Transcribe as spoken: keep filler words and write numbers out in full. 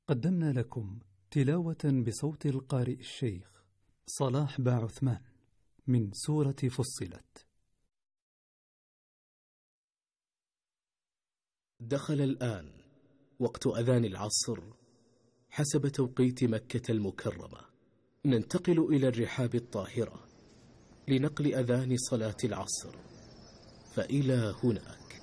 قدمنا لكم تلاوة بصوت القارئ الشيخ صلاح با عثمان من سورة فصلت. دخل الآن وقت أذان العصر حسب توقيت مكة المكرمة. ننتقل إلى الرحاب الطاهرة لنقل أذان صلاة العصر، فإلى هناك.